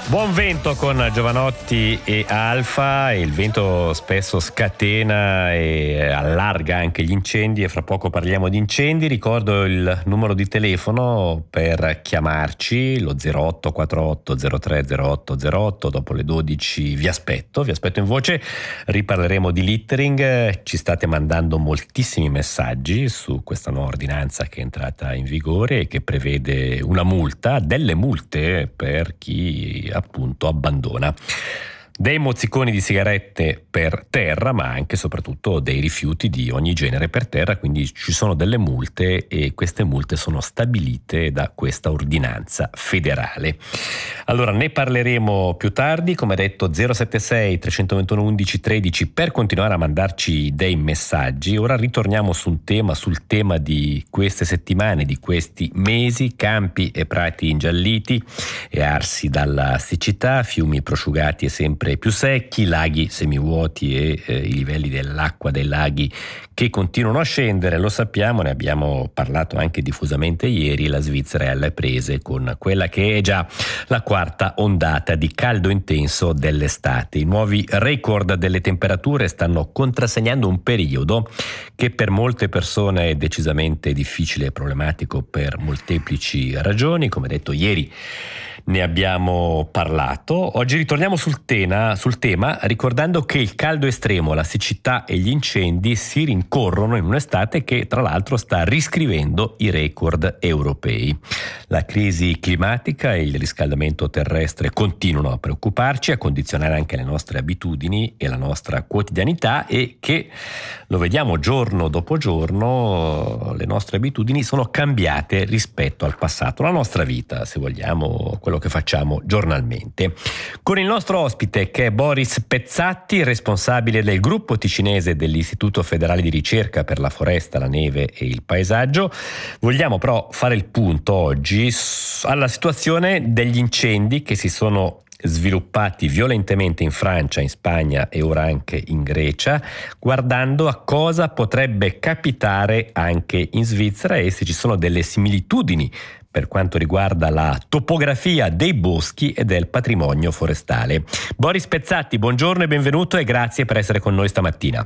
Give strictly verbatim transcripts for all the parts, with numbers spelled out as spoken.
Buon vento con Giovanotti e Alfa. Il vento spesso scatena e allarga anche gli incendi, e fra poco parliamo di incendi. Ricordo il numero di telefono per chiamarci, lo zero otto quattro otto zero tre zero otto zero otto. Dopo le dodici vi aspetto, vi aspetto in voce. Riparleremo di littering. Ci state mandando moltissimi messaggi su questa nuova ordinanza che è entrata in vigore e che prevede una multa, delle multe per chi appunto abbandona dei mozziconi di sigarette per terra, ma anche e soprattutto dei rifiuti di ogni genere per terra. Quindi ci sono delle multe, e queste multe sono stabilite da questa ordinanza federale. Allora ne parleremo più tardi, come detto zero sette sei tre due uno undici tredici per continuare a mandarci dei messaggi. Ora ritorniamo su un tema, sul tema di queste settimane, di questi mesi: campi e prati ingialliti e arsi dalla siccità, fiumi prosciugati e sempre più secchi, laghi semivuoti e eh, i livelli dell'acqua dei laghi che continuano a scendere. Lo sappiamo, ne abbiamo parlato anche diffusamente ieri. La Svizzera è alle prese con quella che è già la quarta ondata di caldo intenso dell'estate. I nuovi record delle temperature stanno contrassegnando un periodo che per molte persone è decisamente difficile e problematico per molteplici ragioni. Come detto ieri ne abbiamo parlato. Oggi ritorniamo sul tema, sul tema ricordando che il caldo estremo, la siccità e gli incendi si rincorrono in un'estate che tra l'altro sta riscrivendo i record europei. La crisi climatica e il riscaldamento terrestre continuano a preoccuparci, a condizionare anche le nostre abitudini e la nostra quotidianità, e che lo vediamo giorno dopo giorno, le nostre abitudini sono cambiate rispetto al passato, la nostra vita, se vogliamo, quello che facciamo giornalmente. Con il nostro ospite, che è Boris Pezzatti, responsabile del gruppo ticinese dell'Istituto Federale di Ricerca per la Foresta, la Neve e il Paesaggio. Vogliamo però fare il punto oggi alla situazione degli incendi che si sono sviluppati violentemente in Francia, in Spagna e ora anche in Grecia, guardando a cosa potrebbe capitare anche in Svizzera e se ci sono delle similitudini per quanto riguarda la topografia dei boschi e del patrimonio forestale. Boris Pezzatti, buongiorno e benvenuto, e grazie per essere con noi stamattina.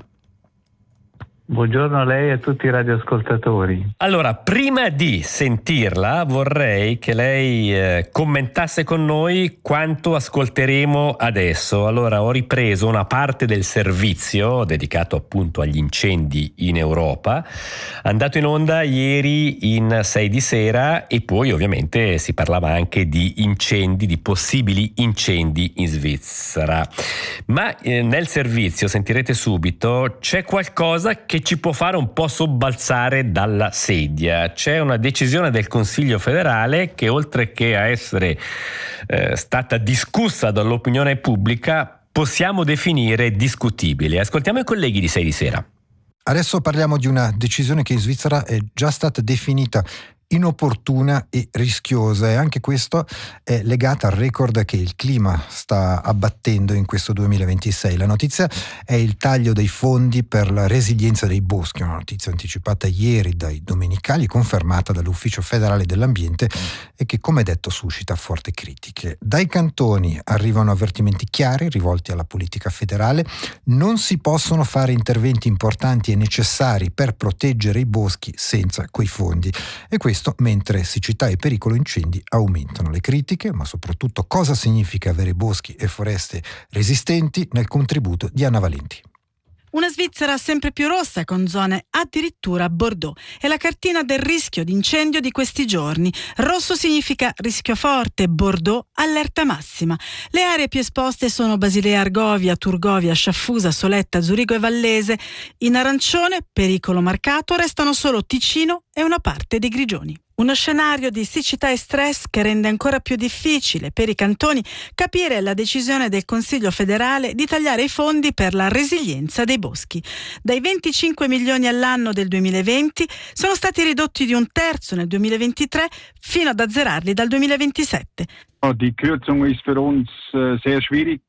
Buongiorno a lei e a tutti i radioascoltatori. Allora, prima di sentirla vorrei che lei eh, commentasse con noi quanto ascolteremo adesso. Allora, ho ripreso una parte del servizio dedicato appunto agli incendi in Europa, andato in onda ieri in sei di sera, e poi ovviamente si parlava anche di incendi, di possibili incendi in Svizzera. Ma eh, nel servizio, sentirete subito, c'è qualcosa che ci può fare un po' sobbalzare dalla sedia. C'è una decisione del Consiglio federale che, oltre che a essere eh, stata discussa dall'opinione pubblica, possiamo definire discutibile. Ascoltiamo i colleghi di sei di sera. Adesso parliamo di una decisione che in Svizzera è già stata definita inopportuna e rischiosa, e anche questo è legato al record che il clima sta abbattendo in questo duemilaventisei. La notizia è il taglio dei fondi per la resilienza dei boschi, una notizia anticipata ieri dai Domenicali, confermata dall'Ufficio federale dell'ambiente, e che, come detto, suscita forti critiche. Dai cantoni arrivano avvertimenti chiari rivolti alla politica federale: non si possono fare interventi importanti e necessari per proteggere i boschi senza quei fondi, e questo mentre siccità e pericolo incendi aumentano. Le critiche, ma soprattutto cosa significa avere boschi e foreste resistenti, nel contributo di Anna Valenti. Una Svizzera sempre più rossa, con zone addirittura Bordeaux. È la cartina del rischio di incendio di questi giorni. Rosso significa rischio forte, Bordeaux allerta massima. Le aree più esposte sono Basilea, Argovia, Turgovia, Sciaffusa, Soletta, Zurigo e Vallese. In arancione, pericolo marcato, restano solo Ticino e una parte dei Grigioni. Uno scenario di siccità e stress che rende ancora più difficile per i cantoni capire la decisione del Consiglio federale di tagliare i fondi per la resilienza dei boschi. Dai venticinque milioni all'anno del duemilaventi sono stati ridotti di un terzo nel duemilaventitré, fino ad azzerarli dal duemilaventisette. Die Kürzung ist für uns sehr schwierig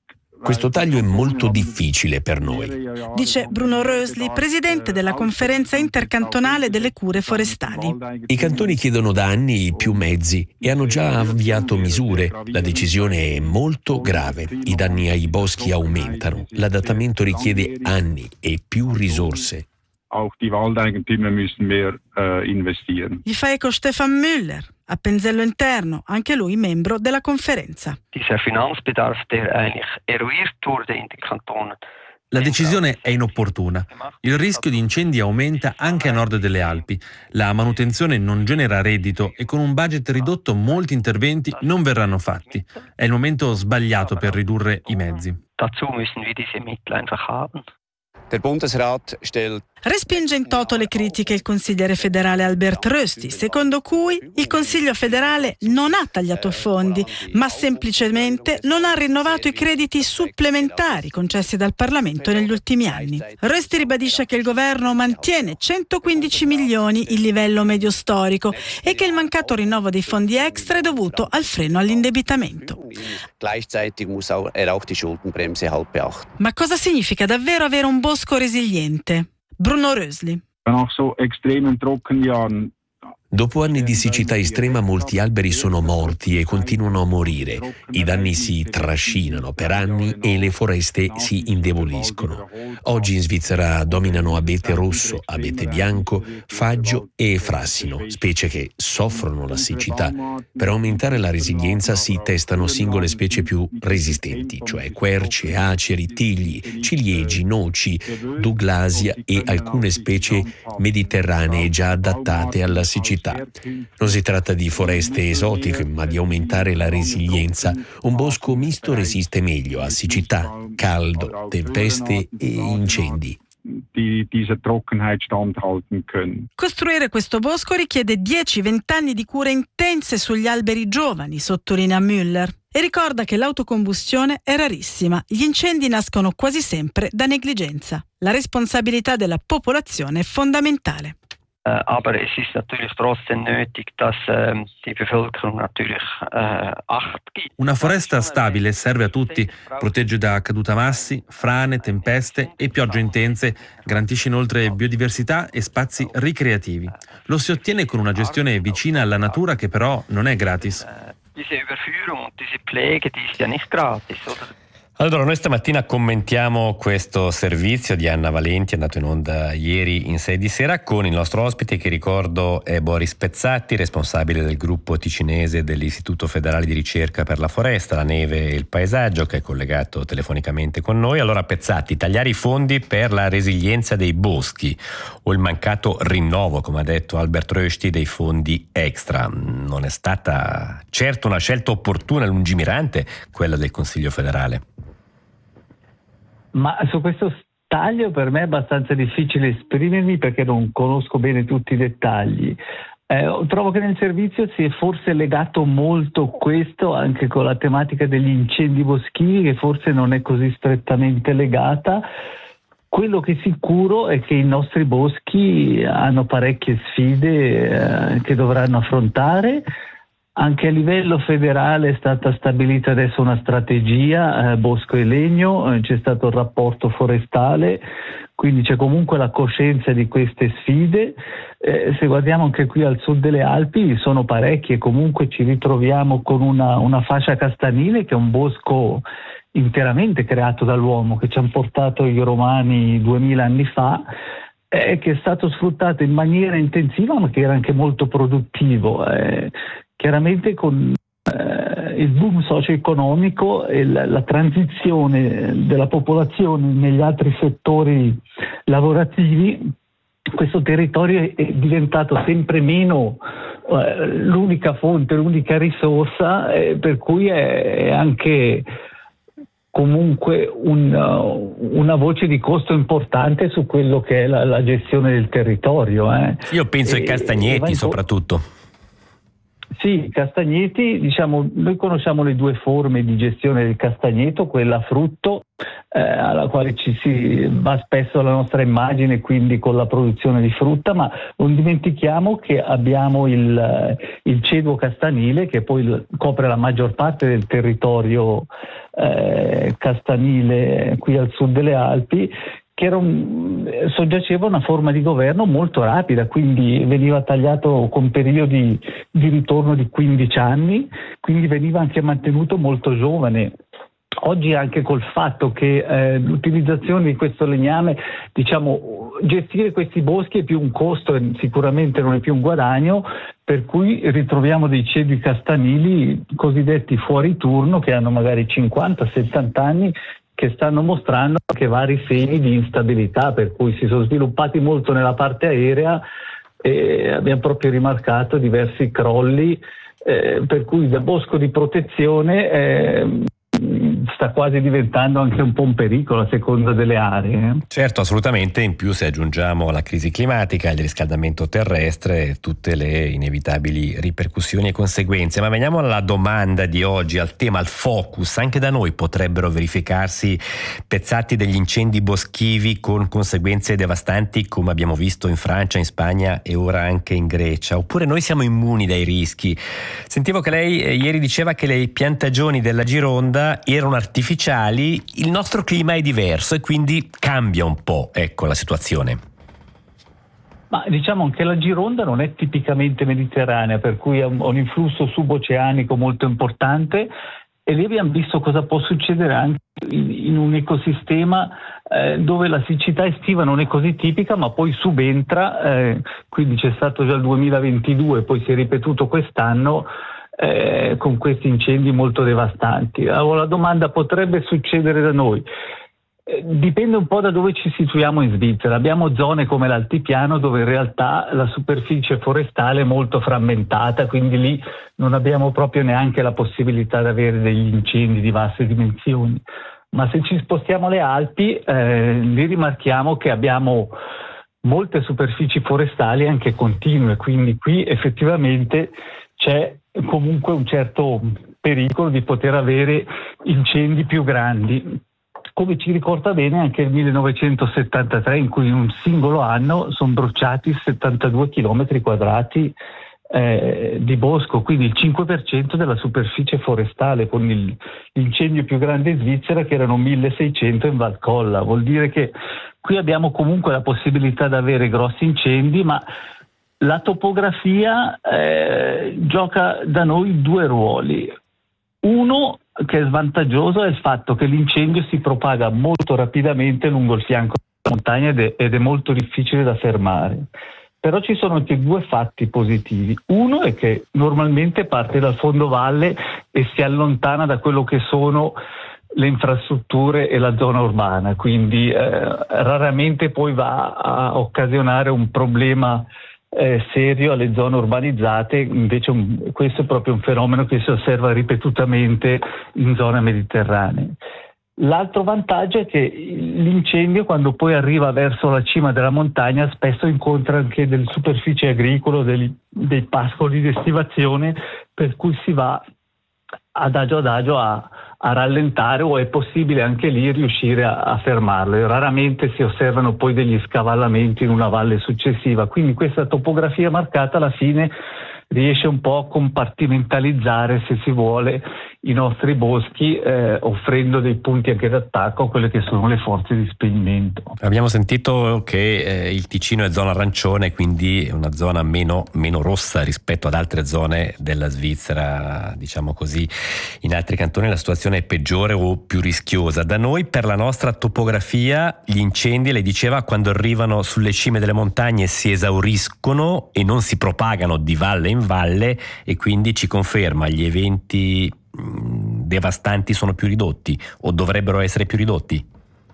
Questo taglio è molto difficile per noi. Dice Bruno Rösli, presidente della conferenza intercantonale delle cure forestali. I cantoni chiedono da anni più mezzi e hanno già avviato misure. La decisione è molto grave. I danni ai boschi aumentano. L'adattamento richiede anni e più risorse. Auch die Waldeigentümer müssen mehr äh, investieren. Gli fa eco Stefan Müller, a Penzello Interno, anche lui membro della conferenza. Dieser Finanzbedarf, der eigentlich eruiert wurde in den Kantonen. La decisione è inopportuna. Il rischio di incendi aumenta anche a nord delle Alpi. La manutenzione non genera reddito e con un budget ridotto molti interventi non verranno fatti. È il momento sbagliato per ridurre i mezzi. Dazu müssen wir diese Mittel einfach haben. Der Bundesrat stellt Respinge in toto le critiche il consigliere federale Albert Rösti, secondo cui il Consiglio federale non ha tagliato fondi, ma semplicemente non ha rinnovato i crediti supplementari concessi dal Parlamento negli ultimi anni. Rösti ribadisce che il governo mantiene centoquindici milioni il livello medio storico e che il mancato rinnovo dei fondi extra è dovuto al freno all'indebitamento. Gleichzeitig muss auch er auch die Schuldenbremse halt beachten. Ma cosa significa davvero avere un bosco resiliente? Bruno Rösli. Nach so extremen Trockenjahren. Dopo anni di siccità estrema molti alberi sono morti e continuano a morire. I danni si trascinano per anni e le foreste si indeboliscono. Oggi in Svizzera dominano abete rosso, abete bianco, faggio e frassino, specie che soffrono la siccità. Per aumentare la resilienza si testano singole specie più resistenti, cioè querce, aceri, tigli, ciliegi, noci, douglasia e alcune specie mediterranee già adattate alla siccità. Non si tratta di foreste esotiche, ma di aumentare la resilienza. Un bosco misto resiste meglio a siccità, caldo, tempeste e incendi. Die diese Trockenheit standhalten können. Costruire questo bosco richiede dieci venti anni di cure intense sugli alberi giovani, sottolinea Müller, e ricorda che l'autocombustione è rarissima. Gli incendi nascono quasi sempre da negligenza. La responsabilità della popolazione è fondamentale. Uh, aber es ist natürlich trotzdem nötig, dass uh, die Bevölkerung natürlich uh, Acht gibt. Una foresta stabile serve a tutti, protegge da cadutamassi, frane, tempeste e piogge intense, garantisce inoltre biodiversità e spazi ricreativi. Lo si ottiene con una gestione vicina alla natura che però non è gratis. Uh, diese Überführung und diese Pflege, die ist ja nicht gratis, oder? Allora, noi stamattina commentiamo questo servizio di Anna Valenti, andato in onda ieri in sei di sera, con il nostro ospite che ricordo è Boris Pezzatti, responsabile del gruppo ticinese dell'Istituto Federale di Ricerca per la Foresta, la Neve e il Paesaggio, che è collegato telefonicamente con noi. Allora, Pezzatti, tagliare i fondi per la resilienza dei boschi o il mancato rinnovo, come ha detto Albert Rösti, dei fondi extra, non è stata certo una scelta opportuna e lungimirante quella del Consiglio federale? Ma su questo taglio per me è abbastanza difficile esprimermi perché non conosco bene tutti i dettagli. Eh, trovo che nel servizio si è forse legato molto questo anche con la tematica degli incendi boschivi, che forse non è così strettamente legata. Quello che è sicuro è che i nostri boschi hanno parecchie sfide eh, che dovranno affrontare. Anche a livello federale è stata stabilita adesso una strategia, eh, bosco e legno, eh, c'è stato il rapporto forestale, quindi c'è comunque la coscienza di queste sfide. Eh, se guardiamo anche qui al sud delle Alpi sono parecchie, comunque ci ritroviamo con una, una fascia castanile che è un bosco interamente creato dall'uomo, che ci hanno portato i romani duemila anni fa, eh, che è stato sfruttato in maniera intensiva ma che era anche molto produttivo. Eh, Chiaramente con eh, il boom socio-economico e la, la transizione della popolazione negli altri settori lavorativi, questo territorio è, è diventato sempre meno eh, l'unica fonte, l'unica risorsa, eh, per cui è, è anche comunque un, uh, una voce di costo importante su quello che è la, la gestione del territorio. Eh. Io penso e, ai castagneti e, soprattutto. Sì, castagneti, diciamo, noi conosciamo le due forme di gestione del castagneto, quella a frutto eh, alla quale ci si va spesso la nostra immagine, quindi con la produzione di frutta, ma non dimentichiamo che abbiamo il, il ceduo castanile, che poi copre la maggior parte del territorio eh, castanile qui al sud delle Alpi, che era un, soggiaceva una forma di governo molto rapida, quindi veniva tagliato con periodi di ritorno di quindici anni, quindi veniva anche mantenuto molto giovane. Oggi anche col fatto che eh, l'utilizzazione di questo legname, diciamo, gestire questi boschi è più un costo e sicuramente non è più un guadagno, per cui ritroviamo dei cedri castanili cosiddetti fuori turno che hanno magari cinquanta settanta anni, che stanno mostrando anche vari segni di instabilità, per cui si sono sviluppati molto nella parte aerea e abbiamo proprio rimarcato diversi crolli, eh, per cui da bosco di protezione eh, sta quasi diventando anche un po' un pericolo a seconda delle aree. Certo, assolutamente, in più se aggiungiamo la crisi climatica, il riscaldamento terrestre, tutte le inevitabili ripercussioni e conseguenze. Ma veniamo alla domanda di oggi, al tema, al focus. Anche da noi potrebbero verificarsi pezzati degli incendi boschivi con conseguenze devastanti, come abbiamo visto in Francia, in Spagna e ora anche in Grecia, oppure noi siamo immuni dai rischi? Sentivo che lei eh, ieri diceva che le piantagioni della Gironda erano artificiali, il nostro clima è diverso e quindi cambia un po', ecco, la situazione. Ma diciamo che la Gironda non è tipicamente mediterranea, per cui ha un, un influsso suboceanico molto importante, e lì abbiamo visto cosa può succedere anche in, in un ecosistema eh, dove la siccità estiva non è così tipica, ma poi subentra, eh, quindi c'è stato già il duemilaventidue, poi si è ripetuto quest'anno, Eh, con questi incendi molto devastanti. Allora, la domanda: potrebbe succedere da noi? Eh, dipende un po' da dove ci situiamo in Svizzera. Abbiamo zone come l'altipiano dove in realtà la superficie forestale è molto frammentata, quindi lì non abbiamo proprio neanche la possibilità di avere degli incendi di vaste dimensioni. Ma se ci spostiamo alle Alpi, eh, lì rimarchiamo che abbiamo molte superfici forestali anche continue, quindi qui effettivamente c'è comunque un certo pericolo di poter avere incendi più grandi, come ci ricorda bene anche il millenovecentosettantatré, in cui in un singolo anno sono bruciati settantadue chilometri quadrati eh, di bosco, quindi il cinque per cento della superficie forestale, con il, l'incendio più grande in Svizzera che erano milleseicento in Valcolla. Vuol dire che qui abbiamo comunque la possibilità di avere grossi incendi, ma la topografia eh, gioca da noi due ruoli. Uno, che è svantaggioso, è il fatto che l'incendio si propaga molto rapidamente lungo il fianco della montagna ed è, ed è molto difficile da fermare. Però ci sono anche due fatti positivi. Uno è che normalmente parte dal fondovalle e si allontana da quello che sono le infrastrutture e la zona urbana, quindi eh, raramente poi va a occasionare un problema Eh, serio alle zone urbanizzate. Invece un, questo è proprio un fenomeno che si osserva ripetutamente in zone mediterranee. L'altro vantaggio è che l'incendio, quando poi arriva verso la cima della montagna, spesso incontra anche delle superfici agricole, dei, dei pascoli di estivazione, per cui si va adagio adagio a, a rallentare, o è possibile anche lì riuscire a, a fermarlo, e raramente si osservano poi degli scavallamenti in una valle successiva, quindi questa topografia marcata alla fine riesce un po' a compartimentalizzare, se si vuole, i nostri boschi, eh, offrendo dei punti anche d'attacco a quelle che sono le forze di spegnimento. Abbiamo sentito che eh, il Ticino è zona arancione, quindi è una zona meno, meno rossa rispetto ad altre zone della Svizzera, diciamo così. In altri cantoni la situazione è peggiore o più rischiosa. Da noi, per la nostra topografia, gli incendi, lei diceva, quando arrivano sulle cime delle montagne si esauriscono e non si propagano di valle in valle, e quindi ci conferma gli eventi devastanti sono più ridotti o dovrebbero essere più ridotti?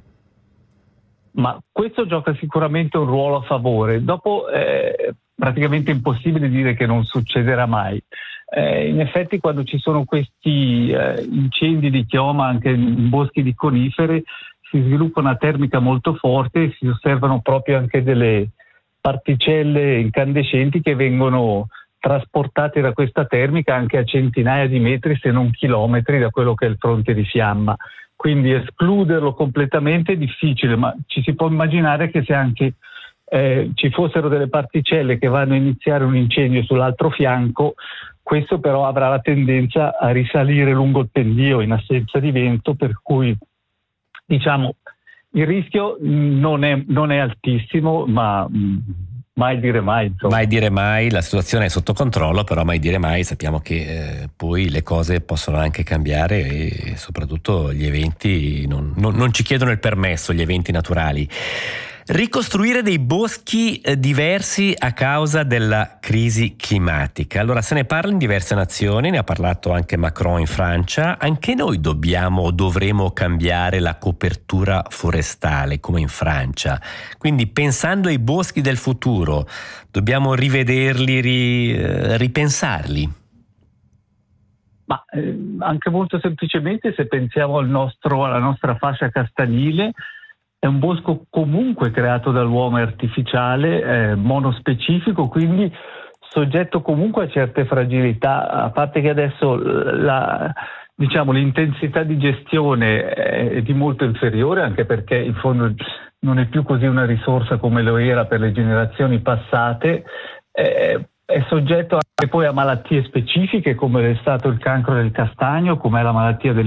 Ma questo gioca sicuramente un ruolo a favore. Dopo è praticamente impossibile dire che non succederà mai. Eh, in effetti quando ci sono questi eh, incendi di chioma anche in boschi di conifere si sviluppa una termica molto forte e si osservano proprio anche delle particelle incandescenti che vengono trasportati da questa termica anche a centinaia di metri, se non chilometri, da quello che è il fronte di fiamma. Quindi escluderlo completamente è difficile, ma ci si può immaginare che se anche eh, ci fossero delle particelle che vanno a iniziare un incendio sull'altro fianco, questo però avrà la tendenza a risalire lungo il pendio in assenza di vento, per cui diciamo il rischio non è, non è altissimo, ma mh, mai dire mai. Insomma. Mai dire mai, la situazione è sotto controllo, però mai dire mai, sappiamo che eh, poi le cose possono anche cambiare e soprattutto gli eventi non, non, non ci chiedono il permesso, gli eventi naturali. Ricostruire dei boschi eh, diversi a causa della crisi climatica. Allora se ne parla in diverse nazioni, ne ha parlato anche Macron in Francia. Anche noi dobbiamo o dovremo cambiare la copertura forestale come in Francia. Quindi pensando ai boschi del futuro dobbiamo rivederli, ri, eh, ripensarli. Ma eh, anche molto semplicemente, se pensiamo al nostro, alla nostra fascia castanile, è un bosco comunque creato dall'uomo, è artificiale, è monospecifico, quindi soggetto comunque a certe fragilità, a parte che adesso la, diciamo, l'intensità di gestione è di molto inferiore, anche perché in fondo non è più così una risorsa come lo era per le generazioni passate, è, è soggetto anche poi a malattie specifiche come è stato il cancro del castagno, come è la malattia del